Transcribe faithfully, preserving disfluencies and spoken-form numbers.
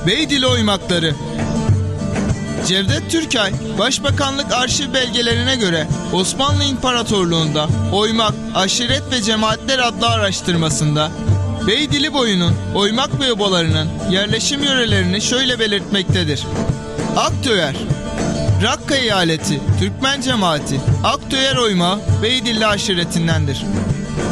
Beydili oymakları. Cevdet Türkay, Başbakanlık arşiv belgelerine göre Osmanlı İmparatorluğu'nda oymak, aşiret ve cemaatler adlı araştırmasında Beydili boyunun oymak ve obalarının yerleşim yörelerini şöyle belirtmektedir. Aktöyer, Rakka eyaleti, Türkmen cemaati, Aktöyer oymağı Beydilli aşiretindendir.